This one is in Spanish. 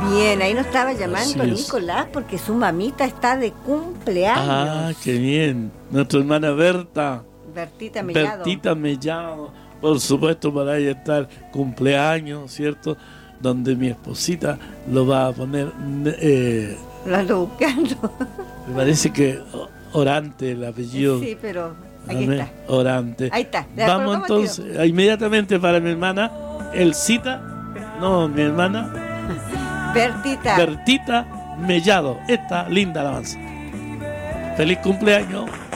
Bien, ahí nos estaba llamando Así es. Nicolás porque su mamita está de cumpleaños. Ah, qué bien. Nuestra hermana Berta. Bertita Mellado. Bertita Mellado. Por supuesto, para ella estar cumpleaños, ¿cierto? Donde mi esposita lo va a poner. Lo ando buscando. Me parece que Orante, el apellido. Sí, pero aquí está. Orante. Ahí está. Vamos entonces inmediatamente para mi hermana Elcita. No, mi hermana Bertita Mellado. Esta linda alabanza. Feliz cumpleaños.